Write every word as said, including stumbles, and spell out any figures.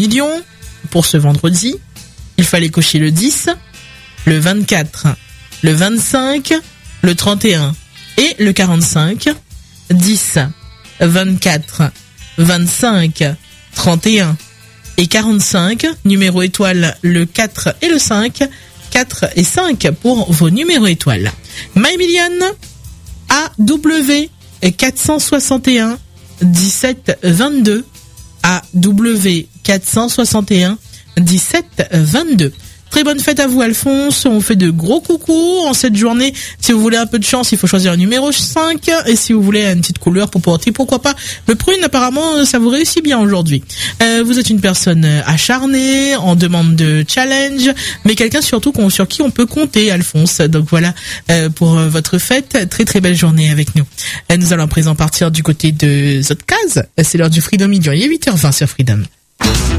million pour ce vendredi. Il fallait cocher le dix, le vingt-quatre, le vingt-cinq, le trente et un et le quarante-cinq. dix, vingt-quatre, vingt-cinq, trente et un et quarante-cinq. Numéro étoile le quatre et le cinq. quatre et cinq pour vos numéros étoiles. My Million A W quatre cent soixante et un dix-sept vingt-deux. A W quatre cent soixante et un dix-sept vingt-deux. Très bonne fête à vous, Alphonse. On fait de gros coucous en cette journée. Si vous voulez un peu de chance, il faut choisir le numéro cinq. Et si vous voulez une petite couleur pour porter, pourquoi pas le prune. Apparemment, ça vous réussit bien aujourd'hui. Euh, vous êtes une personne acharnée, en demande de challenge, mais quelqu'un surtout sur qui on peut compter, Alphonse. Donc voilà, euh, pour votre fête. Très très belle journée avec nous. Euh, nous allons à présent partir du côté de Zotkaz. C'est l'heure du Freedom Midi. Il est huit heures vingt sur Freedom.